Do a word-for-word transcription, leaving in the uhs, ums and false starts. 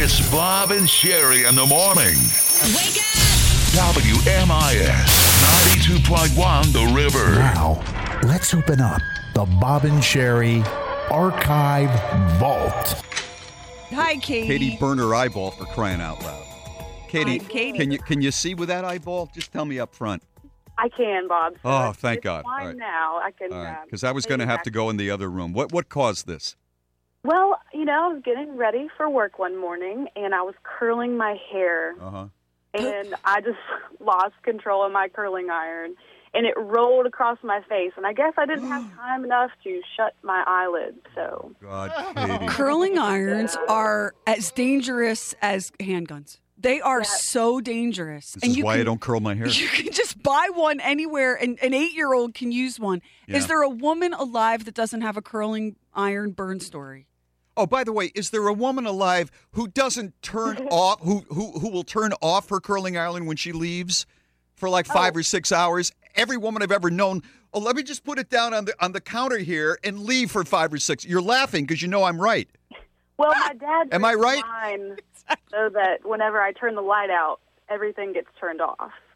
It's Bob and Sherry in the morning. Wake up! W M I S ninety-two point one The River. Now, let's open up the Bob and Sherry Archive Vault. Hi, Katie. Katie burned her eyeball for crying out loud. Katie, Hi, Katie. can you can you see with that eyeball? Just tell me up front. I can, Bob. So Oh, it's- thank it's God. Fine All right. now. I can. All right, um, because I was going to maybe have to back- go in the other room. What what caused this? Well, you know, I was getting ready for work one morning, and I was curling my hair, Uh huh. and I just lost control of my curling iron, and it rolled across my face. And I guess I didn't have time enough to shut my eyelids. So God, Katie. Curling irons are as dangerous as handguns. They are so dangerous. This is why I don't curl my hair. You can just buy one anywhere, and an eight-year-old can use one. Yeah. Is there a woman alive that doesn't have a curling iron burn story? Oh, by the way, is there a woman alive who doesn't turn off, who, who who will turn off her curling iron when she leaves for like five or six hours? Every woman I've ever known, oh, let me just put it down on the on the counter here and leave for five or six. You're laughing because you know I'm right. well, my dad. Am I turned right? mine so that whenever I turn the light out, everything gets turned off.